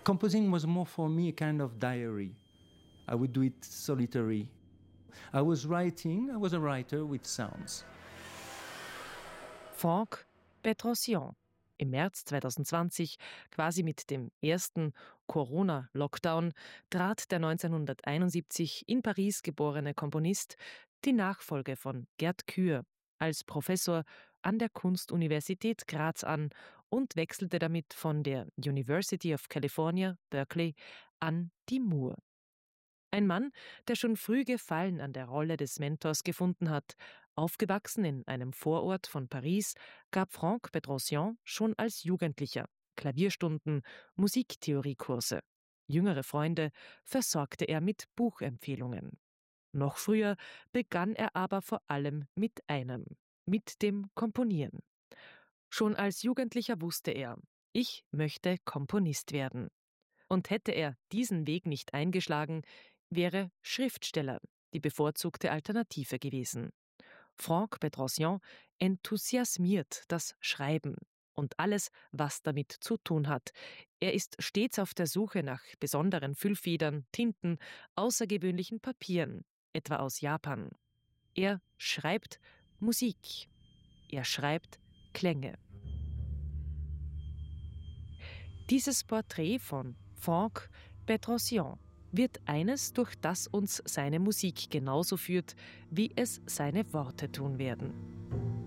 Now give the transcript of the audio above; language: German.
Composing was more for me a kind of diary. I would do it solitary. I was a writer with sounds. Franck Bedrosian. Im März 2020, quasi mit dem ersten Corona-Lockdown, trat der 1971 in Paris geborene Komponist die Nachfolge von Gerd Kuehr als Professor an der Kunstuniversität Graz an und wechselte damit von der University of California, Berkeley, an die Mur. Ein Mann, der schon früh Gefallen an der Rolle des Mentors gefunden hat. Aufgewachsen in einem Vorort von Paris, gab Franck Bedrosian schon als Jugendlicher Klavierstunden, Musiktheoriekurse. Jüngere Freunde versorgte er mit Buchempfehlungen. Noch früher begann er aber vor allem mit dem Komponieren. Schon als Jugendlicher wusste er, ich möchte Komponist werden. Und hätte er diesen Weg nicht eingeschlagen, wäre Schriftsteller die bevorzugte Alternative gewesen. Franck Bedrosian enthusiasmiert das Schreiben und alles, was damit zu tun hat. Er ist stets auf der Suche nach besonderen Füllfedern, Tinten, außergewöhnlichen Papieren, etwa aus Japan. Er schreibt Musik. Er schreibt Klänge. Dieses Porträt von Franck Bedrosian wird eines, durch das uns seine Musik genauso führt, wie es seine Worte tun werden.